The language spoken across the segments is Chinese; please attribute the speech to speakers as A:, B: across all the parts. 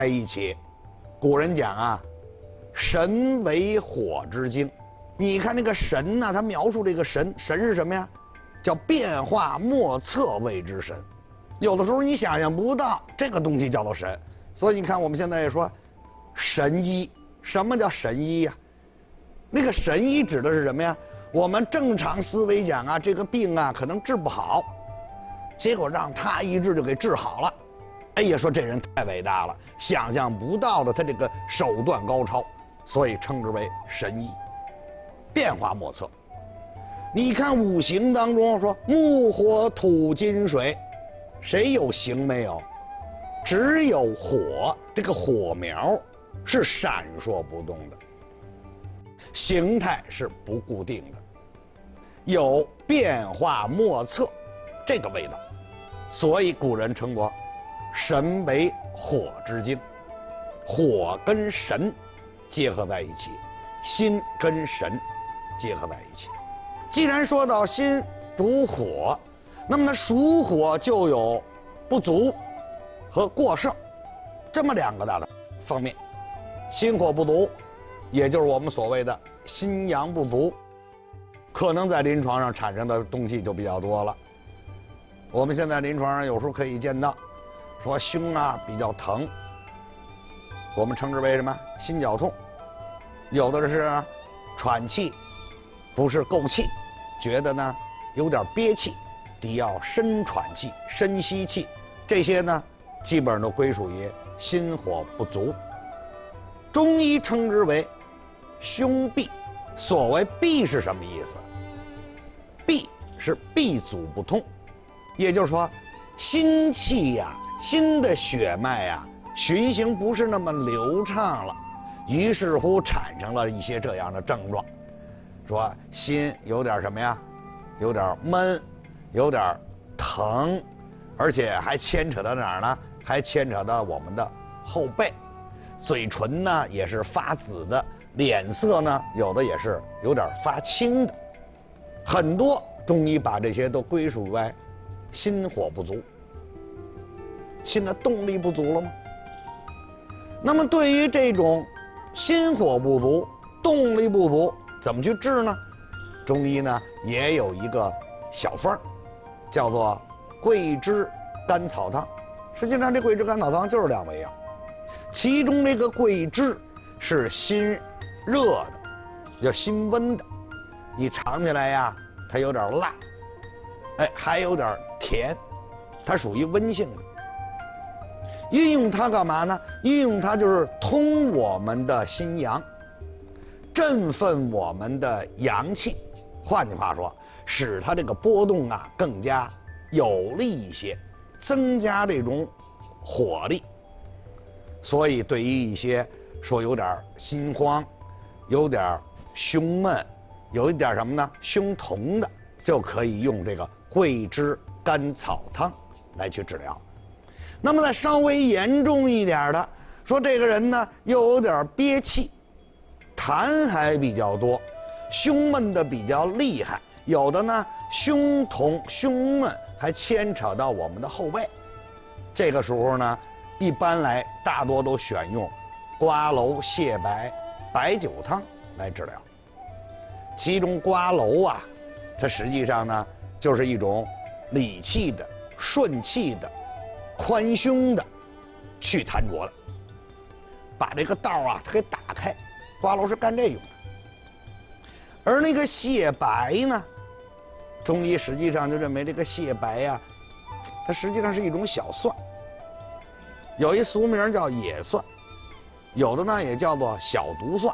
A: 在一起。古人讲啊，神为火之精。你看那个神呢，他描述这个神是什么呀？叫变化莫测谓之神。有的时候你想象不到这个东西叫做神。所以你看我们现在也说神医。什么叫神医呀？那个神医指的是什么呀？我们正常思维讲啊，这个病啊可能治不好，结果让他一治就给治好了。哎呀，说这人太伟大了，想象不到的他这个手段高超，所以称之为神医。变化莫测。你看五行当中说木火土金水，谁有形没有？只有火，这个火苗是闪烁不动的，形态是不固定的，有变化莫测这个味道，所以古人称作神为火之精。火跟神结合在一起，心跟神结合在一起。既然说到心主火，那么它属火就有不足和过剩这么两个大的方面。心火不足，也就是我们所谓的心阳不足，可能在临床上产生的东西就比较多了。我们现在临床上有时候可以见到，说胸啊比较疼，我们称之为什么？心绞痛。有的是喘气不是够气，觉得呢有点憋气，得要深喘气、深吸气，这些呢基本上都归属于心火不足。中医称之为胸痹。所谓痹是什么意思？痹是闭阻不通，也就是说心气呀、心的血脉呀循行不是那么流畅了，于是乎产生了一些这样的症状，说心有点什么呀，有点闷，有点疼，而且还牵扯到哪儿呢？还牵扯到我们的后背，嘴唇呢也是发紫的，脸色呢有的也是有点发青的。很多中医把这些都归属为心火不足，心的动力不足了吗？那么对于这种心火不足、动力不足，怎么去治呢？中医呢也有一个小方，叫做桂枝甘草汤。实际上这桂枝甘草汤就是2味药，其中这个桂枝是心热的，叫心温的，你尝起来呀，它有点辣，哎，还有点甜，它属于温性的。运用它干嘛呢？运用它就是通我们的心阳，振奋我们的阳气。换句话说，使它这个波动啊更加有力一些，增加这种火力。所以对于一些说有点心慌、有点胸闷、有一点什么呢胸痛的，就可以用这个桂枝甘草汤来去治疗。那么再稍微严重一点的，说这个人呢又有点憋气，痰还比较多，胸闷的比较厉害，有的呢胸痛胸闷还牵扯到我们的后背。这个时候呢一般来大多都选用瓜蒌泻白白酒汤来治疗。其中瓜蒌啊，它实际上呢就是一种理气的、顺气的、宽胸的、去痰浊的，把这个道啊它给打开。瓜蒌是干这用的。而那个泻白呢，中医实际上就认为这个泻白呀，它实际上是一种小蒜，有一俗名叫野蒜，有的呢也叫做小毒蒜。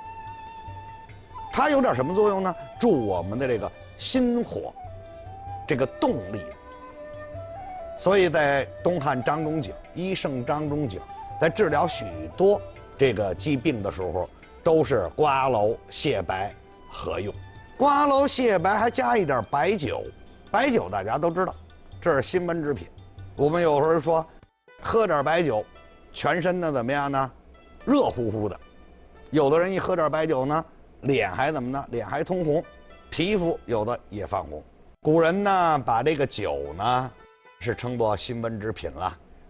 A: 它有点什么作用呢？助我们的这个心火，这个动力。所以在东汉张仲景，医圣张仲景在治疗许多这个疾病的时候，都是瓜蒌泻白合用。瓜蒌泻白还加一点白酒，白酒大家都知道，这是辛温之品。我们有时候说，喝点白酒，全身呢怎么样呢？热乎乎的。有的人一喝点白酒呢，脸还怎么呢？脸还通红，皮肤有的也泛红。古人呢把这个酒呢是称作辛温之品了。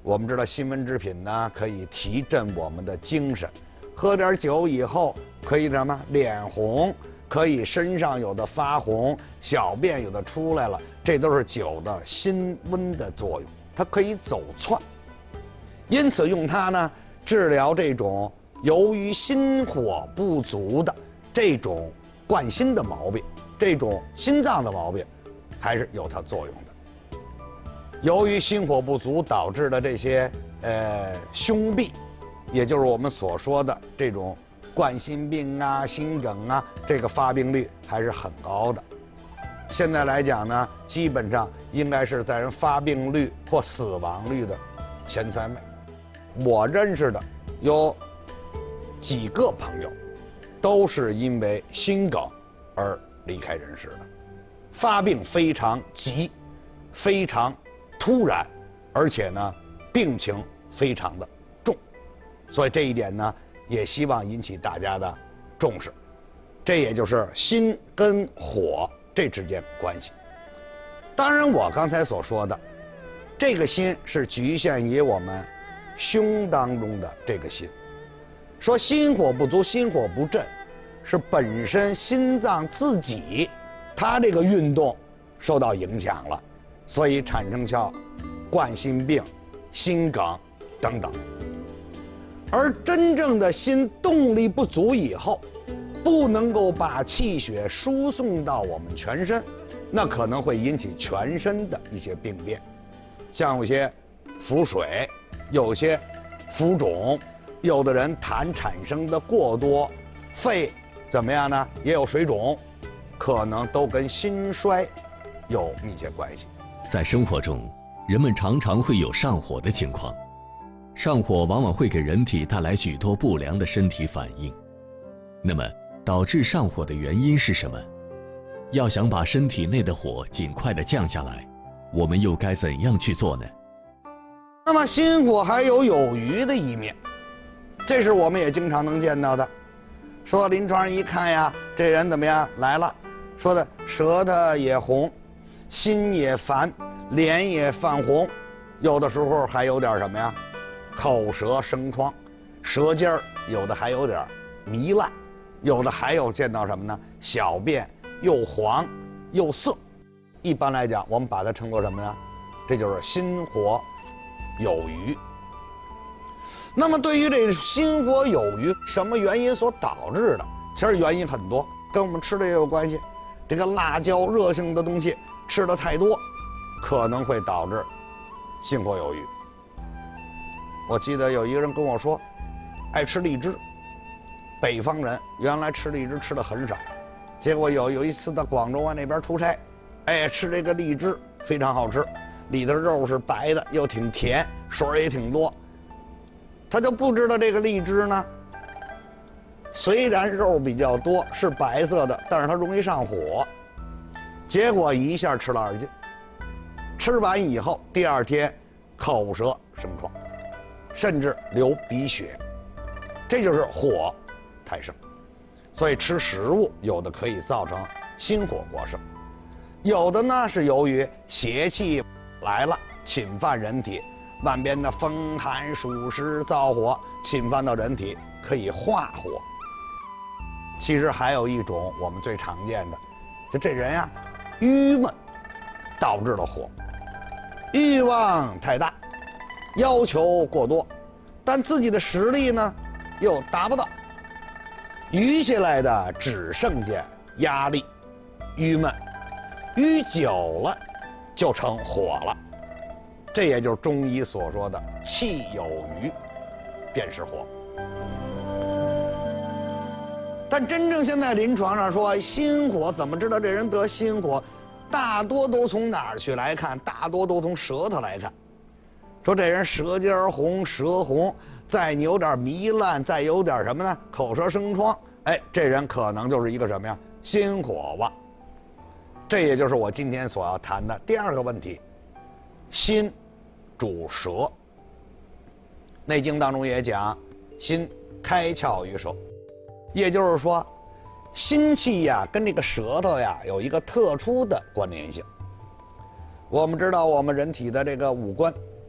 A: 我们知道辛温之品呢，可以提振我们的精神。喝点酒以后，可以什么？脸红，可以身上有的发红，小便有的出来了，这都是酒的辛温的作用，它可以走窜。因此用它呢，治疗这种由于心火不足的这种冠心的毛病，这种心脏的毛病，还是有它作用的。由于心火不足导致的这些胸痹，也就是我们所说的这种冠心病啊、心梗啊，这个发病率还是很高的。现在来讲呢，基本上应该是在人发病率或死亡率的前3位。我认识的有几个朋友，都是因为心梗而离开人世的，发病非常急，非常突然，而且呢，病情非常的重，所以这一点呢，也希望引起大家的重视。这也就是心跟火这之间关系。当然，我刚才所说的，这个心是局限于我们胸当中的这个心。说心火不足、心火不振，是本身心脏自己它这个运动受到影响了，所以产生像冠心病、心梗等等。而真正的心动力不足以后，不能够把气血输送到我们全身，那可能会引起全身的一些病变，像有些腹水，有些浮肿，有的人痰产生的过多，肺怎么样呢？也有水肿，可能都跟心衰有密切关系。
B: 在生活中，人们常常会有上火的情况，上火往往会给人体带来许多不良的身体反应。那么，导致上火的原因是什么？要想把身体内的火尽快的降下来，我们又该怎样去做呢？
A: 那么心火还有余的一面，这是我们也经常能见到的。说临床上一看呀，这人怎么样来了？说的舌头也红，心也烦，脸也泛红，有的时候还有点什么呀？口舌生疮，舌尖儿有的还有点糜烂，有的还有见到什么呢？小便又黄又涩。一般来讲，我们把它称作什么呢？这就是心火有余。那么对于这心火有余，什么原因所导致的？其实原因很多，跟我们吃的也有关系。这个辣椒热性的东西吃的太多，可能会导致心火有余。我记得有一个人跟我说，爱吃荔枝，北方人原来吃荔枝吃的很少，结果有一次到广州那边出差，吃这个荔枝非常好吃，里头肉是白的，又挺甜，水也挺多。他就不知道这个荔枝呢，虽然肉比较多，是白色的，但是它容易上火。结果一下吃了2斤，吃完以后第2天口舌生疮，甚至流鼻血，这就是火太盛。所以吃食物有的可以造成心火过盛，有的呢是由于邪气来了侵犯人体，万边的风寒暑湿燥火侵犯到人体，可以化火。其实还有一种我们最常见的，就这人呀，郁闷导致了火，欲望太大，要求过多，但自己的实力呢又达不到，余下来的只剩下压力、郁闷，郁久了就成火了。这也就是中医所说的气有余便是火。但真正现在临床上说心火，怎么知道这人得心火？大多都从哪儿去来看？大多都从舌头来看。说这人舌尖红、舌红，再有点糜烂，再有点什么呢？口舌生疮，这人可能就是一个什么呀？心火旺。这也就是我今天所要谈的第2个问题。心主舌，《内经》当中也讲，心开窍于舌，也就是说，心气呀跟这个舌头呀有一个特殊的关联性。我们知道，我们人体的这个5官，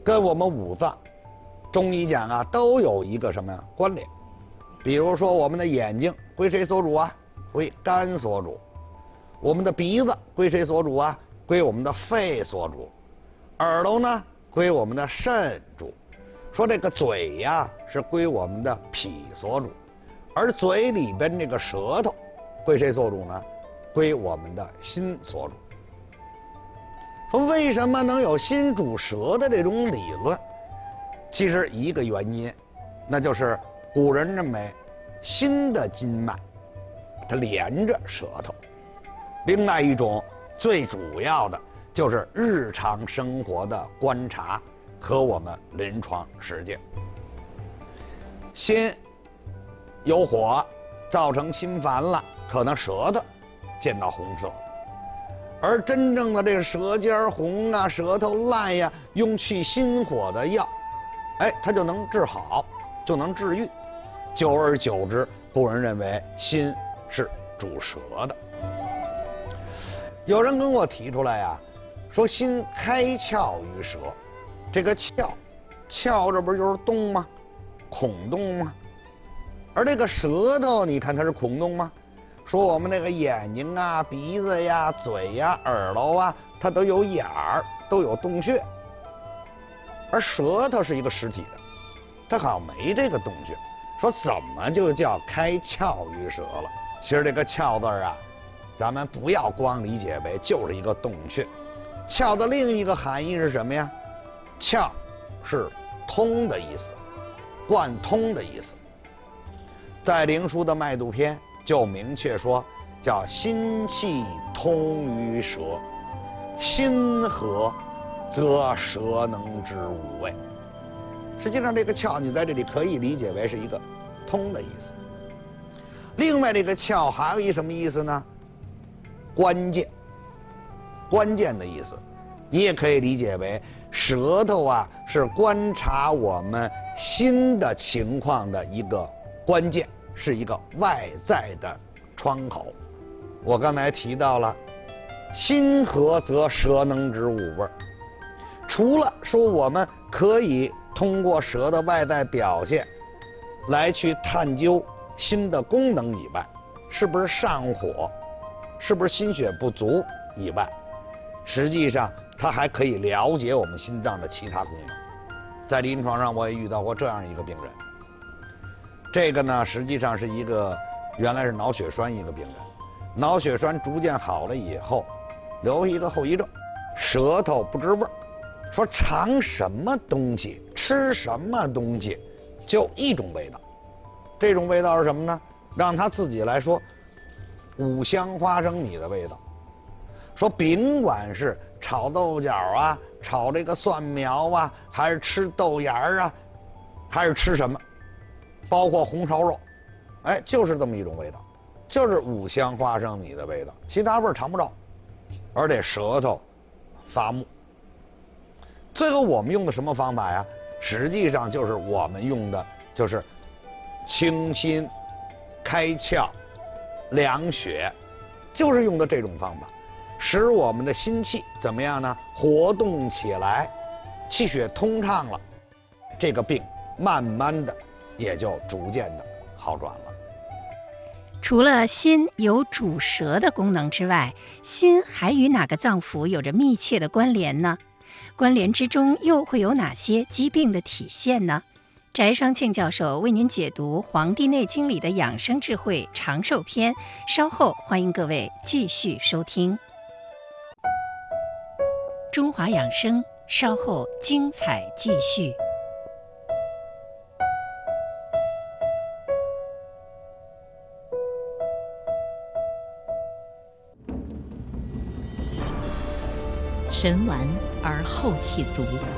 A: 跟我们五脏，中医讲啊，都有一个什么呀关联。比如说我们的眼睛归谁所主啊？归肝所主。我们的鼻子归谁所主啊？归我们的肺所主。耳朵呢，归我们的肾主。说这个嘴呀，是归我们的脾所主。而嘴里边这个舌头，归谁所主呢？归我们的心所主。说为什么能有心主舌的这种理论？其实一个原因，那就是古人认为心的经脉它连着舌头。另外一种最主要的就是日常生活的观察和我们临床实践。心有火，造成心烦了，可能舌头见到红色，而真正的这个舌尖红啊，舌头烂呀，用去心火的药，它就能治好，就能治愈。久而久之，古人认为心是主舌的。有人跟我提出来呀，说心开窍于舌，这个窍这不就是洞吗？孔洞吗？而这个舌头，你看它是孔洞吗？说我们那个眼睛啊、鼻子呀、嘴呀、耳朵啊，它都有眼儿，都有洞穴。而舌头是一个实体的，它好像没这个洞穴。说怎么就叫开窍于舌了？其实这个窍字啊，咱们不要光理解为就是一个洞穴。窍的另一个含义是什么呀？窍是通的意思，贯通的意思。在灵枢的脉度篇就明确说，叫心气通于舌，心和则舌能知五味。实际上这个窍你在这里可以理解为是一个通的意思。另外这个窍还有一什么意思呢？关键，关键的意思。你也可以理解为舌头啊是观察我们心的情况的一个关键，是一个外在的窗口。我刚才提到了心和则舌能知五味，除了说我们可以通过舌的外在表现来去探究心的功能以外，是不是上火，是不是心血不足以外，实际上它还可以了解我们心脏的其他功能。在临床上我也遇到过这样一个病人，这个呢实际上是一个原来是脑血栓一个病人，脑血栓逐渐好了以后，留一个后遗症，舌头不知味儿，说尝什么东西吃什么东西就一种味道，这种味道是什么呢？让他自己来说，五香花生米的味道。说甭管是炒豆角啊，炒这个蒜苗啊，还是吃豆芽啊，还是吃什么，包括红烧肉，就是这么一种味道，就是五香花生米的味道，其他味儿尝不着，而且舌头发木。最后我们用的什么方法呀？实际上就是我们用的就是清心、开窍、凉血，就是用的这种方法，使我们的心气怎么样呢？活动起来，气血通畅了，这个病慢慢的也就逐渐的好转了。
C: 除了心有主舌的功能之外，心还与哪个脏腑有着密切的关联呢？关联之中又会有哪些疾病的体现呢？翟双庆教授为您解读《黄帝内经》里的养生智慧长寿篇，稍后欢迎各位继续收听。中华养生，稍后精彩继续。
D: 神完而后气足，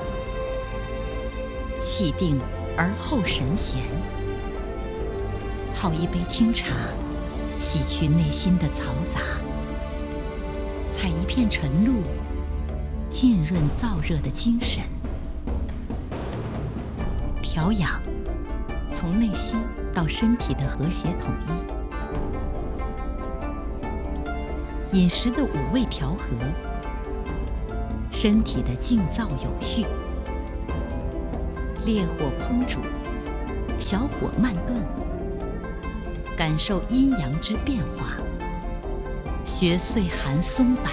D: 气定而后神闲。泡一杯清茶，洗去内心的嘈杂；采一片晨露，浸润燥热的精神。调养，从内心到身体的和谐统一。饮食的5味调和，身体的静躁有序， 烈火烹煮，小火慢炖，感受阴阳之变化，学岁寒松柏，